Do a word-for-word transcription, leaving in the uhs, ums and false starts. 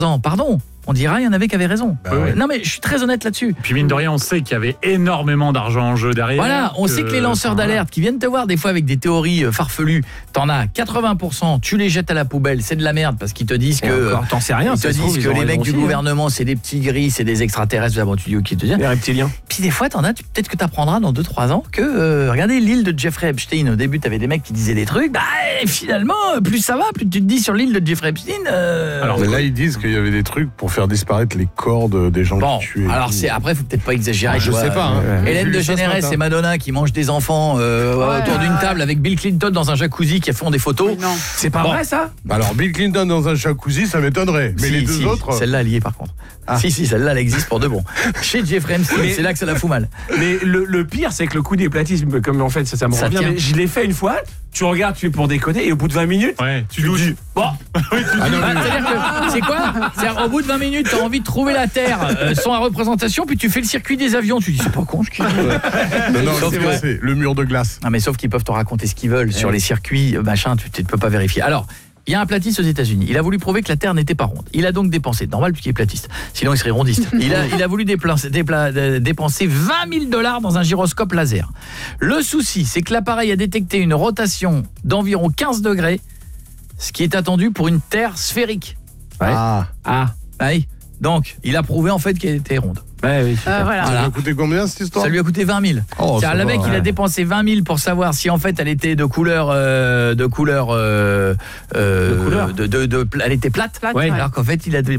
Non, pardon. On dira, il y en avait qui avaient raison. Bah ouais. Non mais je suis très honnête là-dessus. Puis mine de rien, on sait qu'il y avait énormément d'argent en jeu derrière. Voilà, on que... sait que les lanceurs enfin, d'alerte qui viennent te voir des fois avec des théories farfelues, t'en as quatre-vingts pour cent, tu les jettes à la poubelle, c'est de la merde parce qu'ils te disent que encore, t'en sais rien, ils te ça se disent trouve, que ils ont les raison mecs du aussi, gouvernement, c'est des petits gris, c'est des extraterrestres, bon, tu dis OK, te dis. Les reptiliens. Puis des fois t'en as, tu- peut-être que t'apprendras dans deux trois ans que euh, regardez l'île de Jeffrey Epstein, au début t'avais des mecs qui disaient des trucs, bah et finalement plus ça va, plus tu te dis sur l'île de Jeffrey Epstein euh, Alors mais là ils disent qu'il y avait des trucs pour faire disparaître les corps de, des gens bon, qui tuaient. alors c'est après faut peut-être pas exagérer, je tu vois. sais pas hein. Ouais. Hélène J'ai de vu ça ce Généresse matin. et Madonna qui mangent des enfants euh, Ouais, autour d'une ouais. table avec Bill Clinton dans un jacuzzi qui font des photos. Oui, non. C'est pas Bon. vrai ça? Alors Bill Clinton dans un jacuzzi, ça m'étonnerait. Mais Si, les deux si, autres. celle-là elle y est par contre. Ah. Si si, celle-là elle existe pour de bon. Chez Jeffrey Epstein, Mais- c'est là que ça la fout mal. Mais le, le pire, c'est que le coup d'éplatisme, comme en fait ça, ça me Ça revient, tient. mais je l'ai fait une fois, tu regardes, tu fais pour déconner, et au bout de vingt minutes, Ouais, tu tu douches. dis, bon, Ah non, Bah, mais- c'est-à-dire que, c'est quoi? C'est-à-dire, au bout de vingt minutes, t'as envie de trouver la Terre euh, sans la représentation, puis tu fais le circuit des avions. Tu dis, c'est pas con ce qu'ils disent. non, non, Sauf c'est que- vrai, c'est le mur de glace. Non, mais sauf qu'ils peuvent te raconter ce qu'ils veulent sur les circuits, euh, machin, tu ne peux pas vérifier. Alors, il y a un platiste aux États-Unis. Il a voulu prouver que la Terre n'était pas ronde. Il a donc dépensé, normal puisqu'il est platiste, sinon il serait rondiste. Il a, il a voulu déplacer, dépla- euh, dépenser vingt mille dollars dans un gyroscope laser. Le souci, c'est que l'appareil a détecté une rotation d'environ quinze degrés, ce qui est attendu pour une Terre sphérique. Ouais. Ah. Ah, oui. Donc, il a prouvé en fait qu'elle était ronde. ouais, oui. Euh, voilà. Ça lui a coûté combien cette histoire? Ça lui a coûté vingt mille. Oh, C'est-à-dire, ça le va, mec, il a ouais. dépensé vingt mille pour savoir si en fait elle était de couleur euh, de couleur euh, euh, De couleur de, de, de- elle était plate, Plate, Ouais. ouais. alors qu'en fait il a